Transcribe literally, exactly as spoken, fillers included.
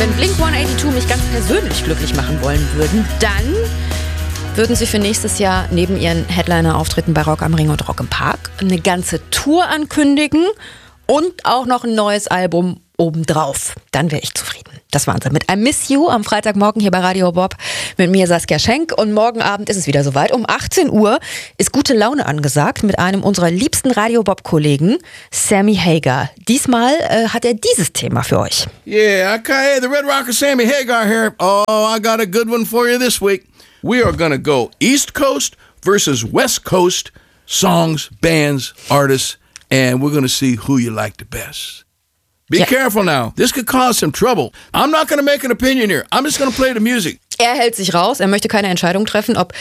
Wenn Blink hundertzweiundachtzig mich ganz persönlich glücklich machen wollen würden, dann würden sie für nächstes Jahr neben ihren Headliner-Auftritten bei Rock am Ring und Rock im Park eine ganze Tour ankündigen und auch noch ein neues Album obendrauf. Dann wäre ich zufrieden. Das waren sie mit I Miss You am Freitagmorgen hier bei Radio Bob mit mir Saskia Schenk. Und morgen Abend ist es wieder soweit. Um achtzehn Uhr ist gute Laune angesagt mit einem unserer liebsten Radio Bob-Kollegen, Sammy Hagar. Diesmal äh, hat er dieses Thema für euch. Yeah, okay, the Red Rocker Sammy Hagar here. Oh, I got a good one for you this week. We are gonna go East Coast versus West Coast songs, bands, artists, and we're gonna see who you like the best. Be ja. careful now. This could cause some trouble. I'm not going to make an opinion here. I'm just going to play the music. Er hält sich raus. Er möchte keine Entscheidung treffen, ob